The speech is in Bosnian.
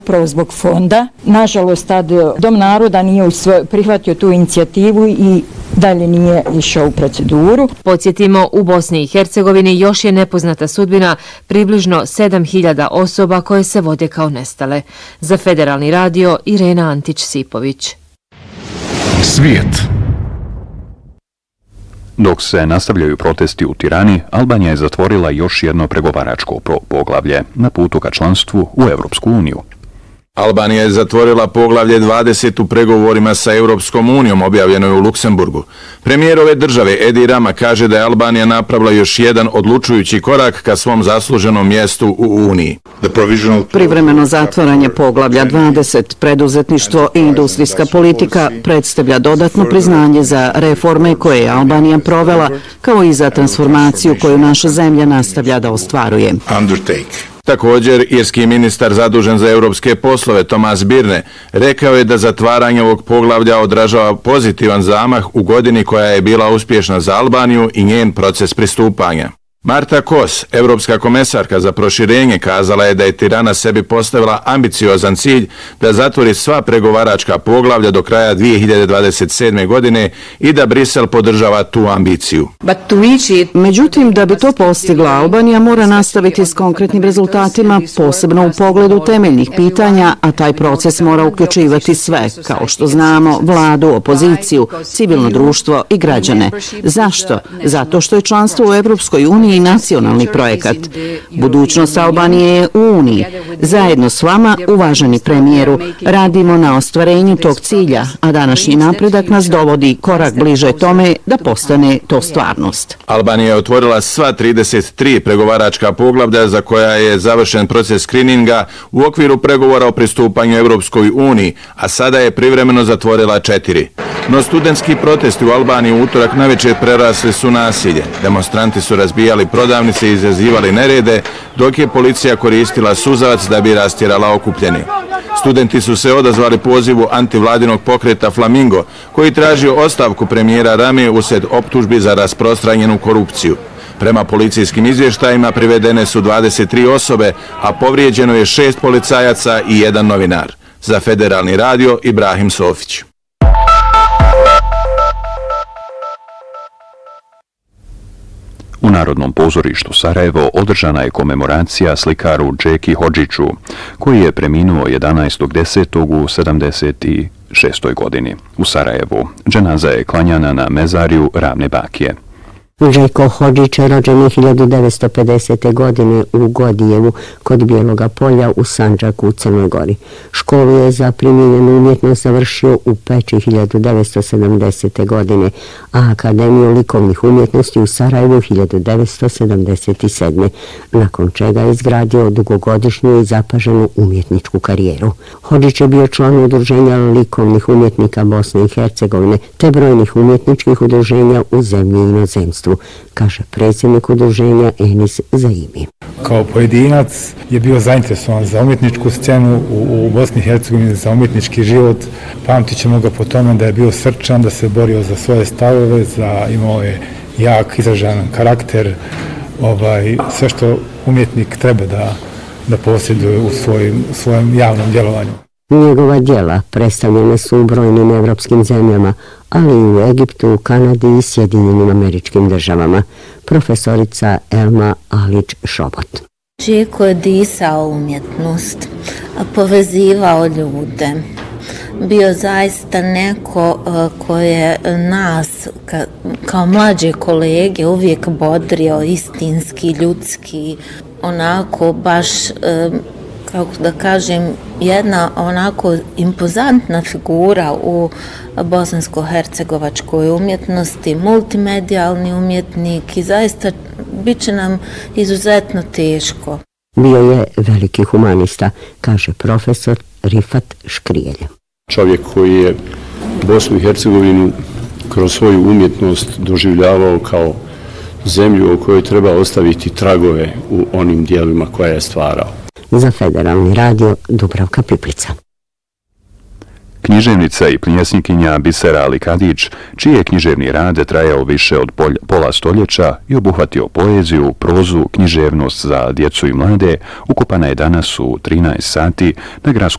Upravo zbog fonda. Nažalost, tad Dom naroda nije prihvatio tu inicijativu i dalje nije išao u proceduru. Podsjetimo, u Bosni i Hercegovini još je nepoznata sudbina približno 7.000 osoba koje se vode kao nestale. Za Federalni radio, Irena Antić-Sipović. Svijet. Dok se nastavljaju protesti u Tirani, Albanija je zatvorila još jedno pregovaračko poglavlje na putu ka članstvu u Europsku uniju. Albanija je zatvorila poglavlje 20 u pregovorima sa Europskom unijom, objavljeno je u Luksemburgu. Premijer ove države Edi Rama kaže da je Albanija napravila još jedan odlučujući korak ka svom zasluženom mjestu u Uniji. Privremeno zatvaranje poglavlja 20, preduzetništvo i industrijska politika, predstavlja dodatno priznanje za reforme koje je Albanija provela, kao i za transformaciju koju naša zemlja nastavlja da ostvaruje. Također, irski ministar zadužen za europske poslove Tomas Birne rekao je da zatvaranje ovog poglavlja odražava pozitivan zamah u godini koja je bila uspješna za Albaniju i njen proces pristupanja. Marta Kos, europska komesarka za proširenje, kazala je da je Tirana sebi postavila ambiciozan cilj da zatvori sva pregovaračka poglavlja do kraja 2027. godine i da Brisel podržava tu ambiciju. Međutim, da bi to postigla, Albanija mora nastaviti s konkretnim rezultatima, posebno u pogledu temeljnih pitanja, a taj proces mora uključivati sve, kao što znamo, vladu, opoziciju, civilno društvo i građane. Zašto? Zato što je članstvo u Europskoj uniji i nacionalni projekat. Budućnost Albanije je u Uniji. Zajedno s vama, uvaženi premijeru, radimo na ostvarenju tog cilja, a današnji napredak nas dovodi korak bliže tome da postane to stvarnost. Albanija je otvorila sva 33 pregovaračka poglavlja za koja je završen proces skrininga u okviru pregovora o pristupanju Europskoj uniji, a sada je privremeno zatvorila 4. No studentski protesti u Albaniji u utorak navečer prerasli su nasilje. Demonstranti su razbijali prodavnice i izazivali nerede, dok je policija koristila suzavac da bi rastjerala okupljene. Studenti su se odazvali pozivu antivladinog pokreta Flamingo, koji traži ostavku premijera Rame uslijed optužbi za rasprostranjenu korupciju. Prema policijskim izvještajima privedene su 23 osobe, a povrijeđeno je 6 policajaca i 1 novinar. Za Federalni radio, Ibrahim Sofić. U Narodnom pozorištu Sarajevo održana je komemoracija slikaru Džeki Hodžiću, koji je preminuo 11.10. u 76. godini. U Sarajevu dženaza je klanjana na mezarju Ravne Bakije. Džeko Hodžić je rođen 1950. godine u Godijevu kod Bijeloga polja u Sandžaku u Crnoj Gori. Školu je za primijenjenu umjetnost završio u Peći 1970. godine, a Akademiju likovnih umjetnosti u Sarajevu 1977. nakon čega je izgradio dugogodišnju i zapaženu umjetničku karijeru. Hodžić je bio član udruženja likovnih umjetnika Bosne i Hercegovine te brojnih umjetničkih udruženja u zemlji i inozemstvu, kaže predsjednik udruženja Enis Zaimi. Kao pojedinac je bio zainteresovan za umjetničku scenu u Bosni i Hercegovini, za umjetnički život. Pamtit ćemo ga po tome da je bio srčan, da se borio za svoje stavove, imao je jak, izražavan karakter, sve što umjetnik treba da posjeduje u svojem javnom djelovanju. Njegova djela predstavljene su u brojnim evropskim zemljama, ali i u Egiptu, Kanadi i Sjedinjenim Američkim Državama. Profesorica Elma Alić-Šobot. Džeko je disao umjetnost, povezivao ljude. Bio zaista neko ko je nas kao mlađe kolege uvijek bodrio, istinski, ljudski, onako baš, kako da kažem, jedna onako impozantna figura u bosansko-hercegovačkoj umjetnosti, multimedijalni umjetnik i zaista bit će nam izuzetno teško. Bio je veliki humanista, kaže profesor Rifat Škrijelj. Čovjek koji je Bosnu i Hercegovinu kroz svoju umjetnost doživljavao kao zemlju o kojoj treba ostaviti tragove u onim dijelima koje je stvarao. Za Federalni radio, Dubravka Piplica. Književnica i pljesnikinja Bisera Ali Kadić, čiji je književni rad trajao više od pola stoljeća i obuhvatio poeziju, prozu, književnost za djecu i mlade, ukopana je danas u 13 sati na gradskom